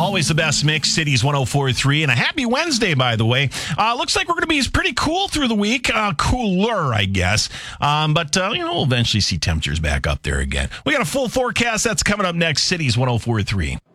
Always the best mix, Cities 104.3. And a happy Wednesday, by the way. Looks like we're going to be pretty cool through the week. Cooler, I guess. But we'll eventually see temperatures back up there again. We got a full forecast that's coming up next, Cities 104.3.